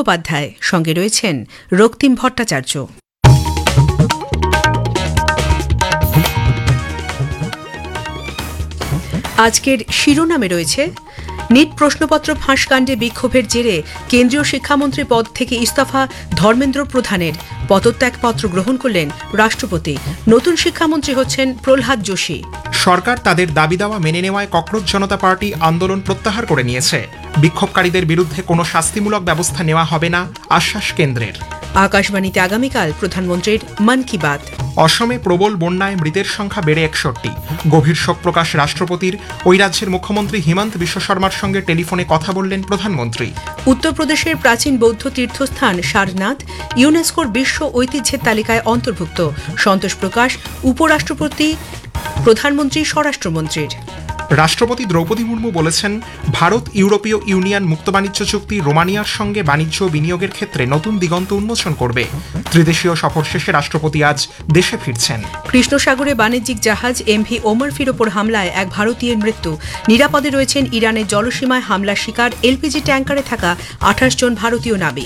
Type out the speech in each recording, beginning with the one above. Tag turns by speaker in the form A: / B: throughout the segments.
A: মুখোপাধ্যায়, সঙ্গে রয়েছেন রক্তিম ভট্টাচার্য। আজকের শিরোনামে রয়েছে নিট প্রশ্নপত্র ফাঁস কাণ্ডে বিক্ষোভের জেরে কেন্দ্রীয় শিক্ষামন্ত্রী পদ থেকে ইস্তফা ধর্মেন্দ্র প্রধানের, পদত্যাগপত্র গ্রহণ করলেন রাষ্ট্রপতি। নতুন শিক্ষামন্ত্রী হচ্ছেন প্রহ্লাদ যোশী।
B: সরকার তাদের দাবি দাওয়া মেনে নেওয়ায় ককরোচ জনতা পার্টি আন্দোলন প্রত্যাহার করে নিয়েছে। বিক্ষোভকারীদের বিরুদ্ধে কোনো শাস্তিমূলক ব্যবস্থা নেওয়া হবে না, আশ্বাস কেন্দ্রের।
A: আকাশবাণীতে আগামীকাল প্রধানমন্ত্রীর মন কি বাত।
B: অসমে প্রবল বন্যায় মৃতের সংখ্যা বেড়ে 61। গভীর শোক প্রকাশ রাষ্ট্রপতির। ওই রাজ্যের মুখ্যমন্ত্রী হিমন্ত বিশ্ব শর্মার সঙ্গে টেলিফোনে কথা বললেন প্রধানমন্ত্রী।
A: উত্তরপ্রদেশের প্রাচীন বৌদ্ধ তীর্থস্থান সারনাথ ইউনেস্কোর বিশ্ব ঐতিহ্যের তালিকায় অন্তর্ভুক্ত। সন্তোষ প্রকাশ উপরাষ্ট্রপতি, প্রধানমন্ত্রী, স্বরাষ্ট্রমন্ত্রীর।
B: রাষ্ট্রপতি দ্রৌপদী মুর্মু বলেছেন, ভারত ইউরোপীয় ইউনিয়ন মুক্ত বাণিজ্য চুক্তি রোমানিয়ার সঙ্গে বাণিজ্য বিনিয়োগের ক্ষেত্রে নতুন দিগন্ত উন্মোচন করবে। ত্রিদেশীয় সফর শেষে রাষ্ট্রপতি আজ দেশে ফিরছেন।
A: কৃষ্ণসাগরে বাণিজ্যিক জাহাজ এমভি ওমরফির ওপর হামলায় এক ভারতীয়ের মৃত্যু। নিরাপদে রয়েছেন ইরানের জলসীমায় হামলার শিকার এলপিজি ট্যাঙ্কারে থাকা 28 জন ভারতীয় নাবিক।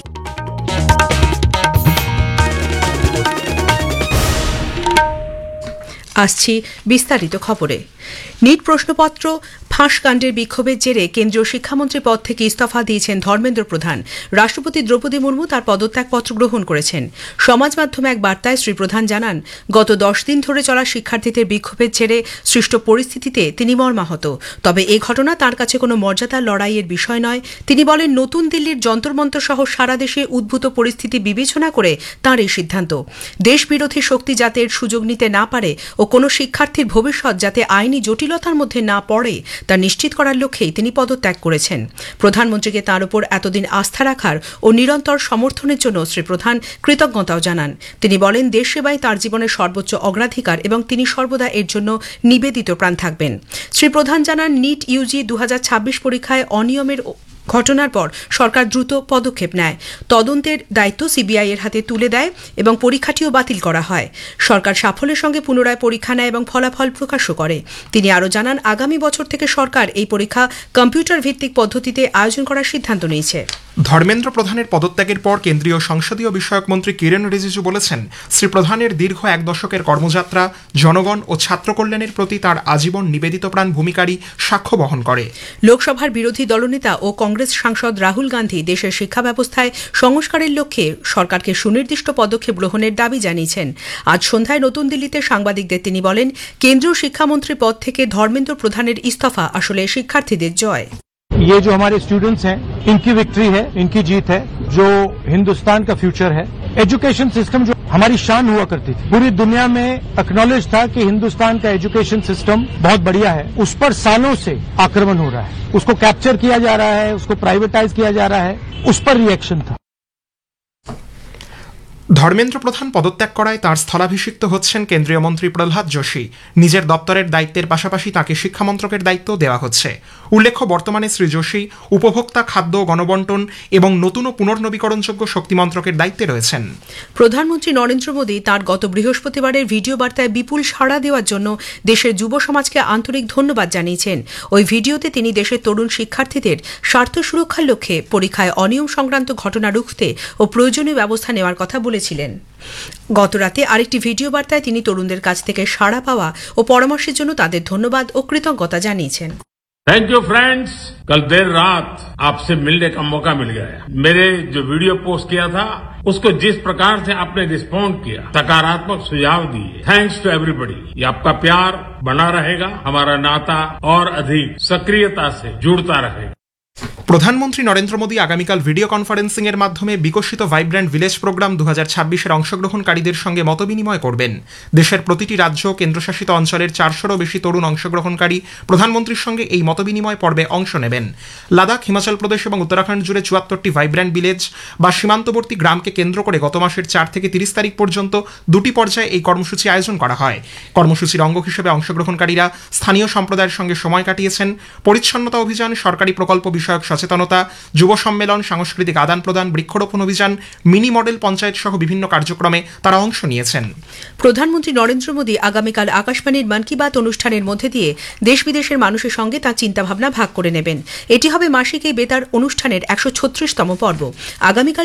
A: আসছি বিস্তারিত খবরে। নিট প্রশ্নপত্র ফাঁস কাণ্ডের বিক্ষোভের জেরে কেন্দ্রীয় শিক্ষামন্ত্রী পদ থেকে ইস্তফা দিয়েছেন ধর্মেন্দ্র প্রধান। রাষ্ট্রপতি দ্রৌপদী মুর্মু তার পদত্যাগপত্র গ্রহণ করেছেন। সমাজ মাধ্যমে এক বার্তায় শ্রী প্রধান জানান, গত 10 দিন ধরে চলা শিক্ষার্থীদের বিক্ষোভের জেরে সৃষ্ট পরিস্থিতিতে তিনি মর্মাহত। তবে এই ঘটনা তার কাছে কোনো মর্যাদার লড়াইয়ের বিষয় নয়। তিনি বলেন, নতুন দিল্লির যন্তরমন্তর সহ সারা দেশে উদ্ভূত পরিস্থিতি বিবেচনা করে তাঁর এই সিদ্ধান্ত। দেশবিরোধী শক্তি যাতে এর সুযোগ নিতে না পারে ও কোনো শিক্ষার্থীর ভবিষ্যৎ যাতে আইনি জটিলতার মধ্যে না পড়ে তা নিশ্চিত করার লক্ষ্যেই তিনি পদত্যাগ করেছেন। প্রধানমন্ত্রীকে তাঁর উপর এতদিন আস্থা রাখার ও নিরন্তর সমর্থনের জন্য শ্রী প্রধান কৃতজ্ঞতাও জানান। তিনি বলেন, দেশ সেবাই তাঁর জীবনের সর্বোচ্চ অগ্রাধিকার এবং তিনি সর্বদা এর জন্য নিবেদিত প্রাণ থাকবেন। শ্রী প্রধান জানান, নিট ইউজি 2026 পরীক্ষায় অনিয়মের ঘটনার পর সরকার দ্রুত পদক্ষেপ নেয়। তদন্তের দায়িত্ব সিবিআই এর হাতে তুলে দেয় এবং পরীক্ষাটিও বাতিল করা হয়। সরকার সাফল্যের সঙ্গে পুনরায় পরীক্ষা নেয় এবং ফলাফল প্রকাশও করে। তিনি আরও জানান, আগামী বছর থেকে সরকার এই পরীক্ষা কম্পিউটার ভিত্তিক পদ্ধতিতে আয়োজন করার সিদ্ধান্ত নিয়েছে।
B: ধর্মেন্দ্র প্রধানের পদত্যাগের পর কেন্দ্রীয় সংসদীয় বিষয়ক মন্ত্রী কিরেন রিজিজু বলেছেন, শ্রী প্রধানের দীর্ঘ 1 দশকের কর্মযাত্রা জনগণ ও ছাত্র কল্যাণের প্রতি তার আজীবন নিবেদিত প্রাণ ভূমিকারই সাক্ষ্য বহন করে।
A: লোকসভার বিরোধী দলনেতা ও কংগ্রেস সাংসদ রাহুল গান্ধী দেশের শিক্ষা ব্যবস্থায় সংস্কারের লক্ষ্যে সরকারকে সুনির্দিষ্ট পদক্ষেপ গ্রহণের দাবি জানিয়েছেন। আজ সন্ধ্যায় নতুন দিল্লিতে সাংবাদিকদের তিনি বলেন, কেন্দ্রীয় শিক্ষামন্ত্রী পদ থেকে ধর্মেন্দ্র প্রধানের ইস্তফা আসলে শিক্ষার্থীদের জয়।
C: ये जो हमारे स्टूडेंट्स हैं, इनकी विक्ट्री है, इनकी जीत है, जो हिंदुस्तान का फ्यूचर है। एजुकेशन सिस्टम जो हमारी शान हुआ करती थी, पूरी दुनिया में एक्नॉलेज था कि हिंदुस्तान का एजुकेशन सिस्टम बहुत बढ़िया है। उस पर सालों से आक्रमण हो रहा है, उसको कैप्चर किया जा रहा है, उसको प्राइवेटाइज किया जा रहा है, उस पर रिएक्शन था।
B: ধর্মেন্দ্র প্রধান পদত্যাগ করায় তার স্থলাভিষিক্ত হচ্ছেন কেন্দ্রীয় মন্ত্রী প্রহ্লাদ যোশী। নিজের দপ্তরের দায়িত্বের পাশাপাশি তাকে শিক্ষামন্ত্রকের দায়িত্ব দেওয়া হচ্ছে। উল্লেখ্য, বর্তমানে শ্রী যোশী উপভোক্তা, খাদ্য, গণবন্টন এবং নতুন ও পুনর্নবীকরণযোগ্য শক্তি মন্ত্রকের দায়িত্বে রয়েছেন।
A: প্রধানমন্ত্রী নরেন্দ্র মোদী তাঁর গত বৃহস্পতিবারের ভিডিও বার্তায় বিপুল সাড়া দেওয়ার জন্য দেশের যুব সমাজকে আন্তরিক ধন্যবাদ জানিয়েছেন। ওই ভিডিওতে তিনি দেশের তরুণ শিক্ষার্থীদের স্বার্থ সুরক্ষার লক্ষ্যে পরীক্ষায় অনিয়ম সংক্রান্ত ঘটনা রুখতে ও প্রয়োজনীয় ব্যবস্থা নেওয়ার কথা বলেছিলেন। গতরাতে আরেকটি ভিডিও বার্তায় তিনি তরুণদের কাছ থেকে সাড়া পাওয়া ও পরামর্শের জন্য তাদের ধন্যবাদ ও কৃতজ্ঞতা জানিয়েছেন।
D: थैंक यू फ्रेंड्स, कल देर रात आपसे मिलने का मौका मिल गया। मेरे जो वीडियो पोस्ट किया था उसको जिस प्रकार से आपने रिस्पॉन्ड किया, सकारात्मक सुझाव दिए, थैंक्स टू एवरीबॉडी। ये आपका प्यार बना रहेगा, हमारा नाता और अधिक सक्रियता से जुड़ता रहेगा।
B: প্রধানমন্ত্রী নরেন্দ্র মোদী আগামীকাল ভিডিও কনফারেন্সিং এর মাধ্যমে বিকশিত ভাইব্র্যান্ট ভিলেজ প্রোগ্রাম 2026-এর অংশগ্রহণকারীদের সঙ্গে মতবিনিময় করবেন। দেশের প্রতিটি রাজ্য কেন্দ্রশাসিত অঞ্চলের 400-রও বেশি তরুণ অংশগ্রহণকারী প্রধানমন্ত্রীর সঙ্গে এই মতবিনিময় পর্বে অংশ নেবেন। লাদাখ, হিমাচল প্রদেশ এবং উত্তরাখণ্ড জুড়ে 74টি ভাইব্র্যান্ট ভিলেজ বা সীমান্তবর্তী গ্রামকে কেন্দ্র করে গত মাসের 4 থেকে 30 তারিখ পর্যন্ত 2টি পর্যায়ে এই কর্মসূচি আয়োজন করা হয়। কর্মসূচির অঙ্গ হিসেবে অংশগ্রহণকারীরা স্থানীয় সম্প্রদায়ের সঙ্গে সময় কাটিয়েছেন। পরিচ্ছন্নতা অভিযান, সরকারি প্রকল্প বিষয়ক সচেতনতা, যুব সম্মেলন, সাংস্কৃতিক আদান প্রদান, বৃক্ষরোপণ অভিযান, মিনি মডেল পঞ্চায়েত সহ বিভিন্ন কার্যক্রমে তারা অংশ নিয়েছেন।
A: প্রধানমন্ত্রী নরেন্দ্র মোদী আগামীকাল আকাশবাণীর মন কি বাত অনুষ্ঠানের মধ্যে দিয়ে দেশ বিদেশের মানুষের সঙ্গে তাঁর চিন্তাভাবনা ভাগ করে নেবেন। এটি হবে মাসিক এই বেতার অনুষ্ঠানের 136তম পর্ব। আগামীকাল